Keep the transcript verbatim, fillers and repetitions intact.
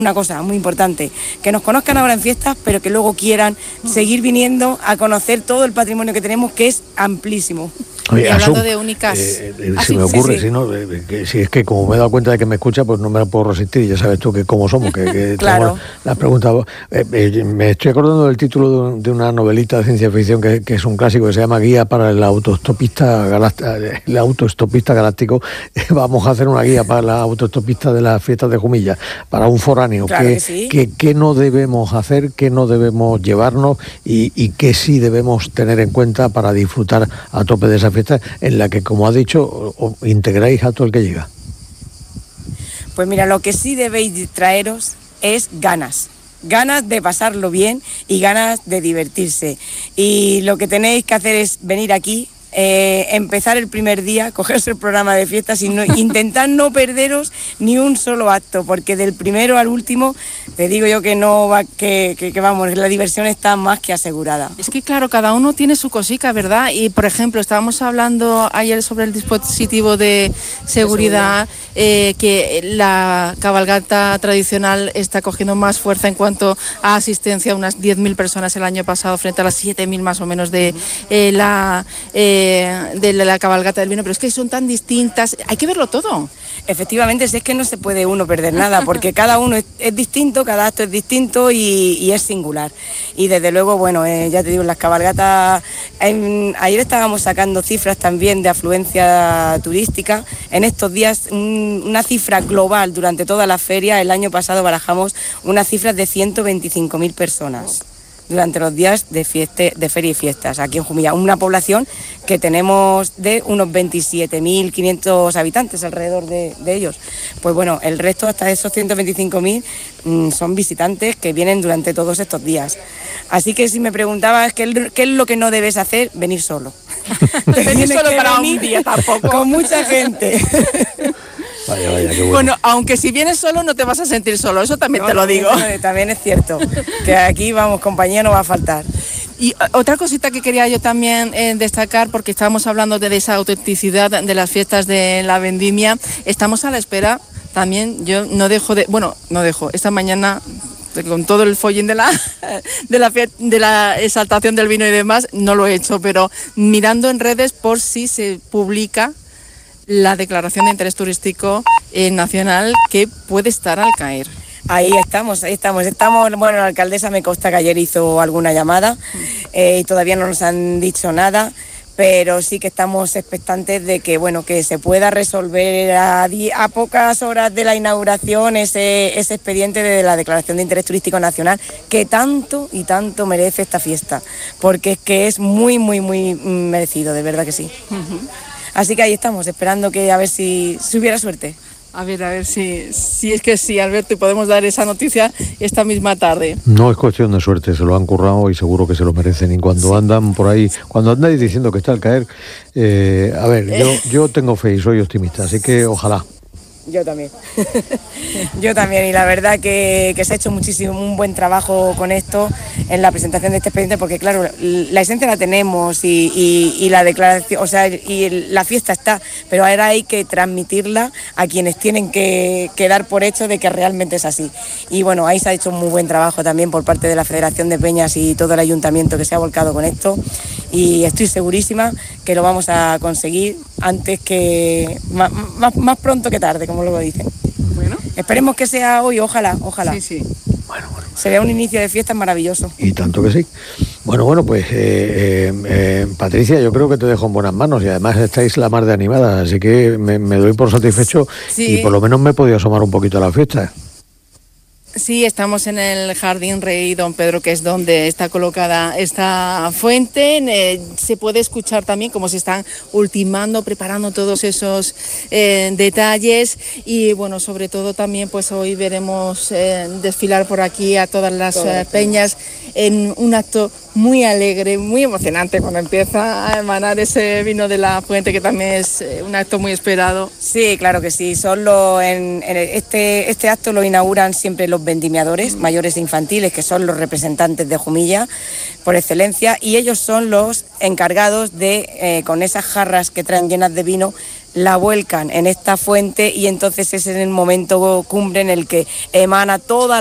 una cosa muy importante, que nos conozcan ahora en fiestas, pero que luego quieran seguir viniendo a conocer todo el patrimonio que tenemos, que es amplísimo. Oye, y hablando Asun, de únicas... Eh, eh, ah, se sí, me ocurre, sí, sí. si no, eh, que, si es que como me he dado cuenta de que me escucha, pues no me la puedo resistir. Ya sabes tú que cómo somos, que, que Claro. las preguntas. Eh, eh, me estoy acordando del título de, un, de una novelita de ciencia ficción que, que es un clásico, que se llama Guía para el autoestopista galáctico. El autoestopista galáctico. Vamos a hacer una guía para la autoestopista de las fiestas de Jumilla, para un foráneo. Claro que, que sí. que, que no debemos hacer, qué no debemos llevarnos y, y qué sí debemos tener en cuenta para disfrutar a tope de esa fiesta en la que, como ha dicho, o, o integráis a todo el que llega. Pues mira, lo que sí debéis traeros es ganas. Ganas de pasarlo bien y ganas de divertirse. Y lo que tenéis que hacer es venir aquí, eh, empezar el primer día, cogerse el programa de fiestas y no, intentar no perderos ni un solo acto, porque del primero al último te digo yo que no va, que, que, que vamos, la diversión está más que asegurada. Es que claro, cada uno tiene su cosica, ¿verdad? Y por ejemplo, estábamos hablando ayer sobre el dispositivo de seguridad, eh, que la cabalgata tradicional está cogiendo más fuerza en cuanto a asistencia, unas diez mil personas el año pasado frente a las siete mil más o menos de eh, la eh, de la cabalgata del vino, pero es que son tan distintas, hay que verlo todo. Efectivamente, si es que no se puede uno perder nada, porque cada uno es, es distinto, cada acto es distinto y, y es singular. Y desde luego, bueno, eh, ya te digo, las cabalgatas, en, ayer estábamos sacando cifras también de afluencia turística. En estos días, un, una cifra global durante toda la feria, el año pasado barajamos unas cifras de ciento veinticinco mil personas durante los días de, fieste, de feria y fiestas aquí en Jumilla, una población que tenemos de unos veintisiete mil quinientos habitantes alrededor de, de ellos. Pues bueno, el resto, hasta esos ciento veinticinco mil, mmm, son visitantes que vienen durante todos estos días. Así que si me preguntabas qué, qué es lo que no debes hacer, venir solo. Venir solo para un día tampoco. Con mucha gente. Vaya, vaya, qué bueno. Bueno, aunque si vienes solo no te vas a sentir solo, eso también No, te lo digo. No, también es cierto, que aquí, vamos, compañía no va a faltar. Y otra cosita que quería yo también eh, destacar, porque estábamos hablando de esa autenticidad de las fiestas de la vendimia, estamos a la espera también, yo no dejo de, bueno, no dejo, esta mañana con todo el follín de la, de la de la exaltación del vino y demás, no lo he hecho, pero mirando en redes por si se publica la declaración de interés turístico eh, nacional que puede estar al caer. Ahí estamos, ahí estamos. Estamos, bueno, la alcaldesa me consta que ayer hizo alguna llamada eh, y todavía no nos han dicho nada, pero sí que estamos expectantes de que, bueno, que se pueda resolver a, a pocas horas de la inauguración ese, ese expediente de la declaración de interés turístico nacional que tanto y tanto merece esta fiesta, porque es que es muy, muy, muy merecido, de verdad que sí. Uh-huh. Así que ahí estamos, esperando que a ver si, si hubiera suerte. A ver, a ver si, si es que sí, Alberto, y podemos dar esa noticia esta misma tarde. No es cuestión de suerte, se lo han currado y seguro que se lo merecen. Y cuando sí. andan por ahí, cuando andáis diciendo que está al caer, eh, a ver, yo, yo tengo fe y soy optimista, así que ojalá. Yo también. Yo también, y la verdad que, que se ha hecho muchísimo, un buen trabajo con esto en la presentación de este expediente, porque claro, la esencia la tenemos y, y, y la declaración, o sea, y la fiesta está, pero ahora hay que transmitirla a quienes tienen que, que dar por hecho de que realmente es así. Y bueno, ahí se ha hecho un muy buen trabajo también por parte de la Federación de Peñas y todo el ayuntamiento que se ha volcado con esto, y estoy segurísima que lo vamos a conseguir antes que, más, más, más pronto que tarde, como luego dicen. Bueno, esperemos que sea hoy, ojalá, ojalá. Sí, sí. Bueno, bueno. Sería un inicio de fiesta maravilloso. Y tanto que sí. Bueno, bueno, pues eh, eh, eh, Patricia, yo creo que te dejo en buenas manos y además estáis la mar de animadas, así que me, me doy por satisfecho sí. Y por lo menos me he podido asomar un poquito a la fiesta. Sí, estamos en el Jardín Rey Don Pedro, que es donde está colocada esta fuente. Eh, se puede escuchar también cómo se están ultimando, preparando todos esos eh, detalles. Y bueno, sobre todo también pues hoy veremos eh, desfilar por aquí a todas las eh, peñas en un acto muy alegre, muy emocionante cuando empieza a emanar ese vino de la fuente, que también es eh, un acto muy esperado. Sí, claro que sí. Solo en, en este, este acto lo inauguran siempre los vendimiadores, mayores e infantiles, que son los representantes de Jumilla por excelencia, y ellos son los encargados de, eh, con esas jarras que traen llenas de vino, la vuelcan en esta fuente y entonces es en el momento cumbre en el que emana toda